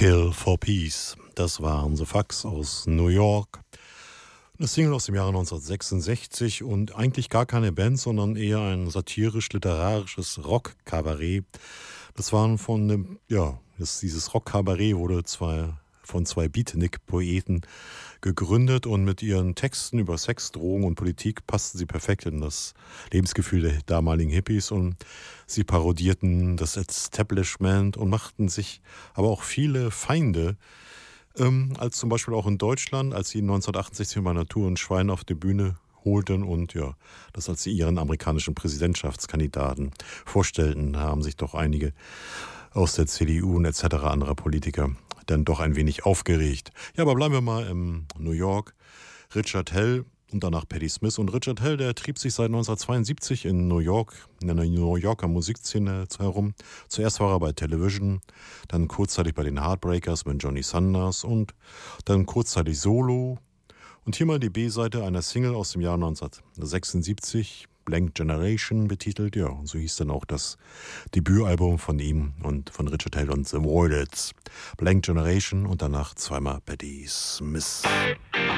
Kill for Peace. Das waren The Fucks aus New York. Eine Single aus dem Jahre 1966 und eigentlich gar keine Band, sondern eher ein satirisch-literarisches Rock-Kabarett. Das waren von dem, dieses Rock-Kabarett wurde von zwei Beatnik-Poeten gegründet und mit ihren Texten über Sex, Drogen und Politik passten sie perfekt in das Lebensgefühl der damaligen Hippies und sie parodierten das Establishment und machten sich aber auch viele Feinde, als zum Beispiel auch in Deutschland, als sie 1968 bei Natur und Schwein auf die Bühne holten und das als sie ihren amerikanischen Präsidentschaftskandidaten vorstellten, da haben sich doch einige aus der CDU und etc. anderer Politiker dann doch ein wenig aufgeregt. Ja, aber bleiben wir mal in New York. Richard Hell und danach Patti Smith. Und Richard Hell, der trieb sich seit 1972 in New York, in einer New Yorker Musikszene herum. Zuerst war er bei Television, dann kurzzeitig bei den Heartbreakers mit Johnny Sanders und dann kurzzeitig solo. Und hier mal die B-Seite einer Single aus dem Jahr 1976, Blank Generation betitelt, und so hieß dann auch das Debütalbum von ihm und von Richard Hell und The Voideds. Blank Generation und danach zweimal Patti Smith.